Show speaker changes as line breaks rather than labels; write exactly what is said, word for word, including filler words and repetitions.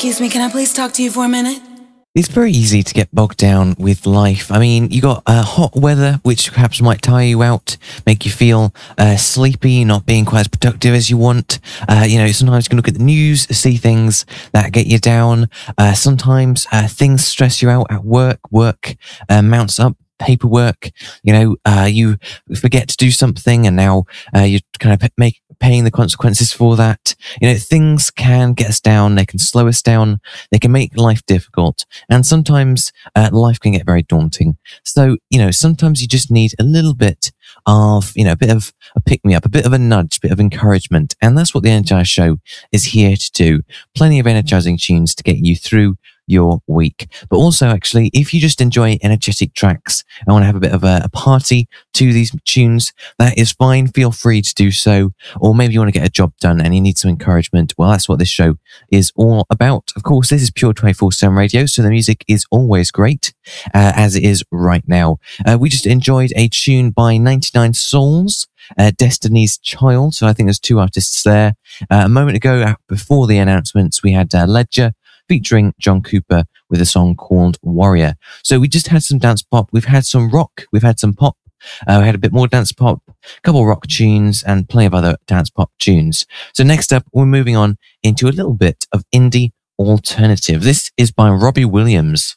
Excuse me, can I please talk to you for a minute?
It's very easy to get bogged down with life. I mean, you got uh, hot weather, which perhaps might tire you out, make you feel uh, sleepy, not being quite as productive as you want. Uh, you know, sometimes you can look at the news, see things that get you down. Uh, sometimes uh, things stress you out at work. Work uh, mounts up. Paperwork, you know, uh, you forget to do something and now uh, you're kind of make, paying the consequences for that. You know, things can get us down, they can slow us down, they can make life difficult, and sometimes uh, life can get very daunting. So, you know, sometimes you just need a little bit of, you know, a bit of a pick-me-up, a bit of a nudge, a bit of encouragement, and that's what the Energize Show is here to do. Plenty of energizing tunes to get you through your week. But also, actually, if you just enjoy energetic tracks and want to have a bit of a, a party to these tunes, that is fine. Feel free to do so. Or maybe you want to get a job done and you need some encouragement. Well, that's what this show is all about. Of course, this is Pure twenty-four seven Radio, so the music is always great, uh, as it is right now. Uh, we just enjoyed a tune by ninety-nine Souls, Uh, Destiny's Child. So I think there's two artists there. Uh, a moment ago, uh, before the announcements, we had uh, Ledger featuring John Cooper with a song called Warrior. So we just had some dance pop. We've had some rock. We've had some pop. Uh, we had a bit more dance pop, a couple rock tunes, and plenty of other dance pop tunes. So next up, we're moving on into a little bit of indie alternative. This is by Robbie Williams.